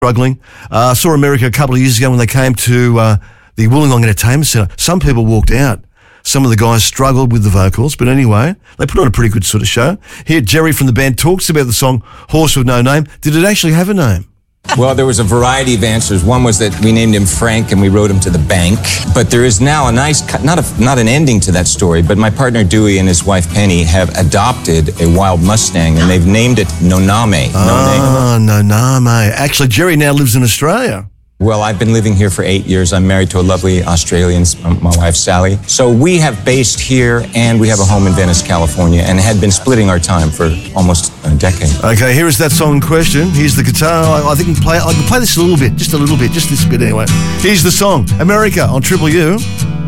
struggling. Saw America a couple of years ago when they came to the Wollongong Entertainment Centre. Some people walked out. Some of the guys struggled with the vocals, but anyway, they put on a pretty good sort of show. Here, Jerry from the band talks about the song Horse with No Name. Did it actually have a name? Well, there was a variety of answers. One was that we named him Frank and we wrote him to the bank. But there is now a nice, not an ending to that story, but my partner Dewey and his wife Penny have adopted a wild Mustang and they've named it Noname. Noname. Actually, Jerry now lives in Australia. Well, I've been living here for 8 years. I'm married to a lovely Australian, my wife, Sally. So we have based here and we have a home in Venice, California, and had been splitting our time for almost a decade. Okay, here is that song in question. Here's the guitar. I think I can play this a little bit, just this bit anyway. Here's the song, America on Triple U.